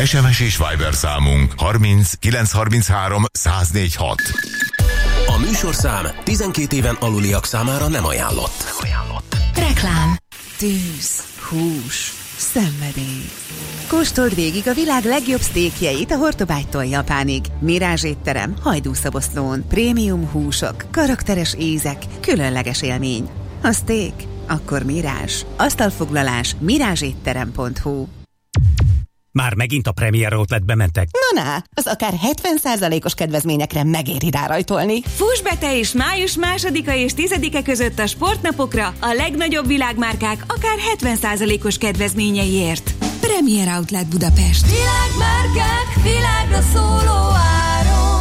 SMS és Viber számunk 30 933 1046. A műsorszám 12 éven aluliak számára nem ajánlott. Reklám. Tűz, hús, szenvedély. Kóstold végig a világ legjobb sztékjeit a Hortobágytól Japánig. Mirázs étterem, Hajdúszoboszlón. Prémium húsok, karakteres ízek, különleges élmény. A szték, akkor Mirázs. Asztalfoglalás mirázsétterem.hu. Már megint a Premier Outletbe mentek? Na, az akár 70%-os kedvezményekre megéri rárajtolni. Fuss be te is május 2-a és 10-e között a sportnapokra a legnagyobb világmárkák akár 70%-os kedvezményeiért. Premier Outlet Budapest. Világmárkák, világra szóló áron.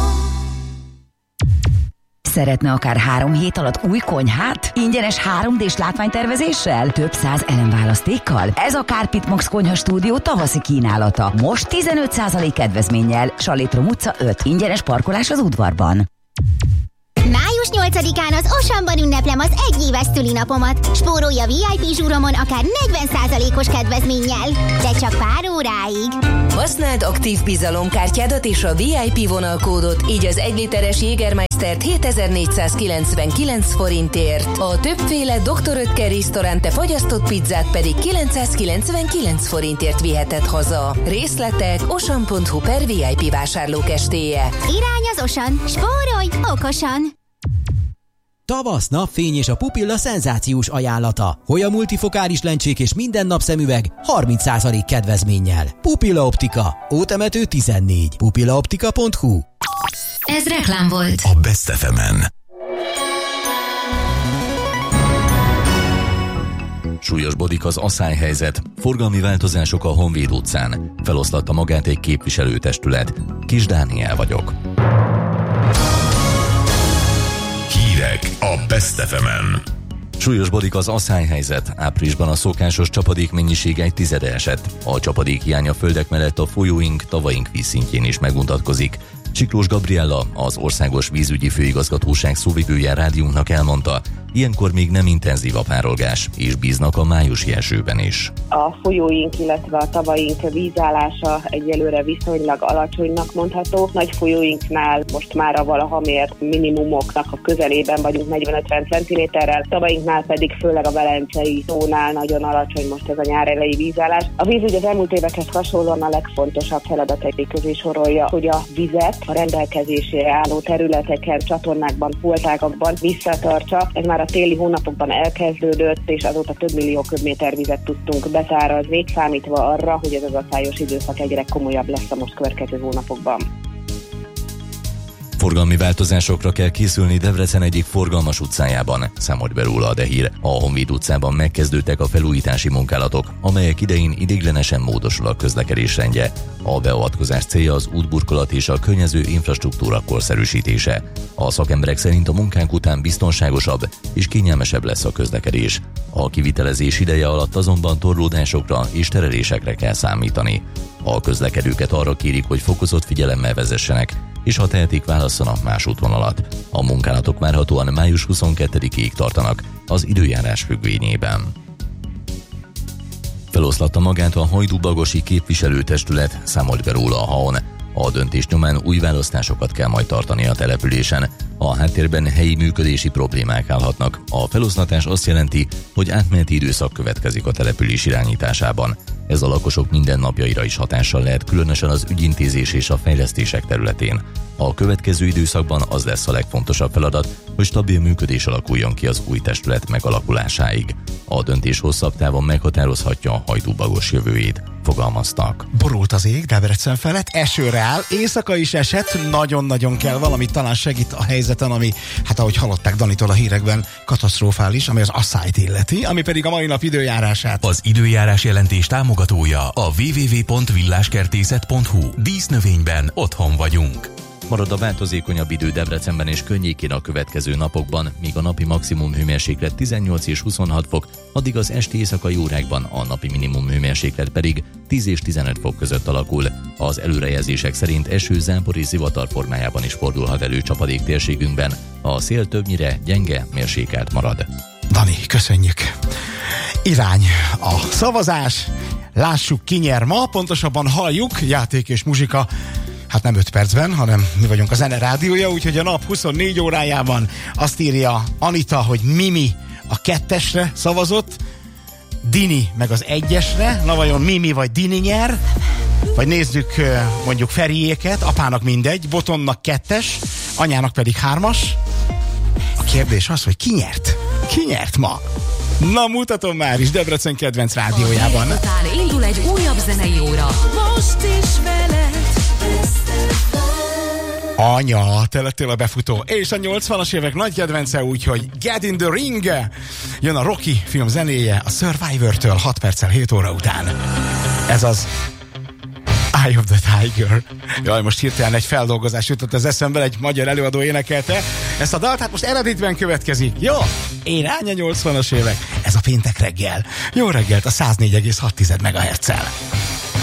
Szeretne akár 3 hét alatt új konyhát? Ingyenes 3D-s látványtervezéssel? Több 100 elemválasztékkal? Ez a Carpet Max Konyha Stúdió tavaszi kínálata. Most 15% kedvezménnyel. Salétrom utca 5. Ingyenes parkolás az udvarban. Május 8-án az Oceanban ünneplem az egyéves szülinapomat. Spórolj a VIP zsúromon akár 40%-os kedvezménnyel. De csak pár óráig. Használd aktív bizalomkártyádat és a VIP vonalkódot, így az 1 literes Jägermeistert 7499 forintért. A többféle Dr. Oetker Restaurante fagyasztott pizzát pedig 999 forintért viheted haza. Részletek ocean.hu/VIP vásárlókestéje. Irány az Ocean. Spórolj okosan! Tavasz, napfény és a Pupilla szenzációs ajánlata. Hoya multifokális lencsék és minden napszemüveg 30% kedvezménnyel. Pupilla Optika. Ótemető 14. pupillaoptika.hu. Ez reklám volt. A Best FM-en. Súlyosbodik az asszályhelyzet, forgalmi változások a Honvéd utcán. Feloszlatta magát egy képviselőtestület. Kis Dániel vagyok. Hírek a Best FM-en. Súlyosbodik az asszályhelyzet. Áprilisban a szokásos csapadék mennyisége 1/10 esett. A csapadék hiánya a földek mellett a folyóink, tavaink vízszintjén is megmutatkozik. Siklós Gabriella, az Országos Vízügyi Főigazgatóság szóvivője rádiónknak elmondta, ilyenkor még nem intenzív a párolgás, és bíznak a májusi esőben is. A folyóink, illetve a tavaink vízállása egyelőre viszonylag alacsonynak mondható. Nagy folyóinknál most már a valaha mért minimumoknak a közelében vagyunk 40-50 cm-rel, tavainknál pedig főleg a velencei tónál nagyon alacsony most ez a nyár elejé vízállás. A vízügy az elmúlt évekhez hasonlóan a legfontosabb feladatai közé sorolja, hogy a vizet a rendelkezésére álló területeken, csatornákban, holtágakban visszatartsa. Ez már a téli hónapokban elkezdődött, és azóta több millió köbméter vizet tudtunk beszárazni, számítva arra, hogy ez az asszályos időszak egyre komolyabb lesz a most következő hónapokban. Forgalmi változásokra kell készülni Debrecen egyik forgalmas utcájában, számolt be róla a Dehír. A Honvéd utcában megkezdődtek a felújítási munkálatok, amelyek idején ideiglenesen módosul a közlekedés rendje. A beavatkozás célja az útburkolat és a környező infrastruktúra korszerűsítése. A szakemberek szerint a munkánk után biztonságosabb és kényelmesebb lesz a közlekedés. A kivitelezés ideje alatt azonban torlódásokra és terelésekre kell számítani. A közlekedőket arra kérik, hogy fokozott figyelemmel vezessenek, és ha tehetik, válasszanak más útvonalat. A munkálatok várhatóan május 22-ig tartanak az időjárás függvényében. Feloszlatta magát a hajdúbagosi képviselőtestület, számolt be róla a HAON. A döntés nyomán új választásokat kell majd tartani a településen. A háttérben helyi működési problémák állhatnak. A feloszlatás azt jelenti, hogy átmeneti időszak következik a település irányításában. Ez a lakosok mindennapjaira is hatással lehet, különösen az ügyintézés és a fejlesztések területén. A következő időszakban az lesz a legfontosabb feladat, hogy stabil működés alakuljon ki az új testület megalakulásáig. A döntés hosszabb távon meghatározhatja a hajdúbagos jövőjét, fogalmaztak. Borult az ég Debrecen felett, esőre áll, éjszaka is esett, nagyon-nagyon kell valamit, talán segít a helyzeten, ami, hát ahogy hallották Danitól a hírekben, katasztrofális, ami az asszályt illeti, ami pedig a mai nap időjárását. Az időjárás jelentés támogatója a www.villáskertészet.hu. Dísznövényben otthon vagyunk. Marad a változékonyabb idő Debrecenben és környékén a következő napokban, míg a napi maximum hőmérséklet 18 és 26 fok, addig az esti éjszakai órákban a napi minimum hőmérséklet pedig 10 és 15 fok között alakul. Az előrejelzések szerint eső, zápor és zivatar formájában is fordulhat elő csapadék térségünkben. A szél többnyire gyenge, mérsékelt marad. Dani, köszönjük! Irány a szavazás, Lássuk, ki nyer ma, pontosabban halljuk, játék és muzsika. Hát nem 5 percben, hanem mi vagyunk a Zene Rádiója, úgyhogy a nap 24 órájában azt írja Anita, hogy Mimi a 2-esre szavazott, Dini meg az 1-esre. Na vajon Mimi vagy Dini nyer? Vagy nézzük mondjuk Feriéket, apának mindegy, Botonnak 2-es, anyának pedig 3-as. A kérdés az, hogy ki nyert? Ki nyert ma? Na, mutatom már is Debrecen kedvenc rádiójában. Után indul egy újabb zenei óra. Most is veled. Anya, te lettél a befutó. És a 80-as évek nagy kedvence, úgyhogy Get in the Ring. Jön a Rocky film zenéje a Survivor-től 6 perccel 7 óra után. Ez az Eye of the Tiger. Jaj, most hirtelen egy feldolgozás jutott az eszembe, egy magyar előadó énekelte ezt a dalt, hát most eredetben következik. Jó, irány a 80-as évek. Ez a péntek reggel. Jó reggelt a 104,6 MHz-szel.